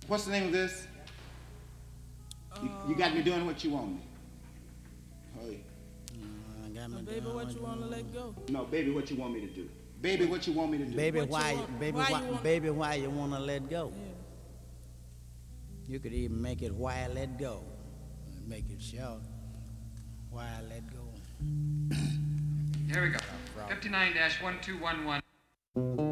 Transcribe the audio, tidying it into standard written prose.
What's the name of this? You got me doing what you want me. Oh, yeah. Got me baby, what you want to let go? No, baby, what you want me to do? Baby, what you want me to do? Baby, why you want to let go? Yeah. You could even make it why I let go. Make it short. Why I let go. Here we go. 59-1211.